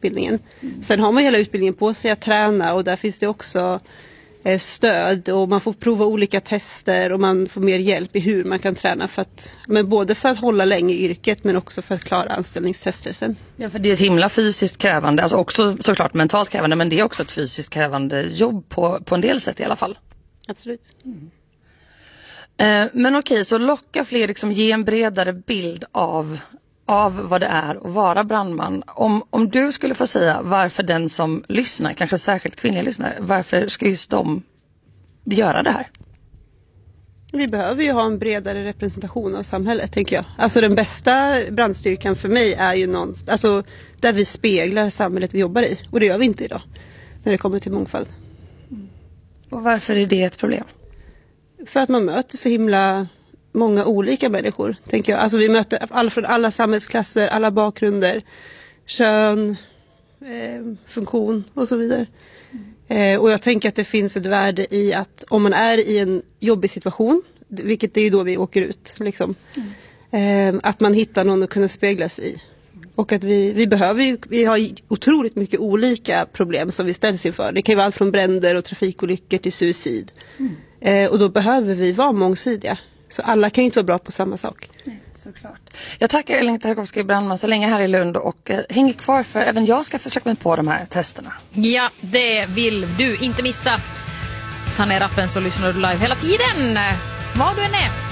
utbildningen. Sen har man hela utbildningen på sig att träna, och där finns det också stöd, och man får prova olika tester och man får mer hjälp i hur man kan träna men både för att hålla länge i yrket men också för att klara anställningstester sen. Ja, för det är ett himla fysiskt krävande, alltså också såklart mentalt krävande, men det är också ett fysiskt krävande jobb på en del sätt i alla fall. Absolut. Men okej, så locka fler, liksom ge en bredare bild av vad det är att vara brandman. Om du skulle få säga varför den som lyssnar, kanske särskilt kvinnliga lyssnare, varför ska just de göra det här? Vi behöver ju ha en bredare representation av samhället, tänker jag. Alltså den bästa brandstyrkan för mig är ju där vi speglar samhället vi jobbar i. Och det gör vi inte idag när det kommer till mångfald. Och varför är det ett problem? För att man möter så himla många olika människor, tänker jag. Alltså vi möter från alla samhällsklasser, alla bakgrunder, kön, funktion och så vidare. Och jag tänker att det finns ett värde i att om man är i en jobbig situation, vilket det är ju då vi åker ut, liksom, att man hittar någon att kunna speglas i. Och att vi har otroligt mycket olika problem som vi ställs inför. Det kan ju vara allt från bränder och trafikolyckor till suicid. Och då behöver vi vara mångsidiga. Så alla kan ju inte vara bra på samma sak. Nej, såklart. Jag tackar Elin Tarkovsky, brandman, så länge här i Lund, och hänger kvar för även jag ska försöka mig på de här testerna. Ja, det vill du inte missa. Ta ner appen så lyssnar du live hela tiden. Var du än är.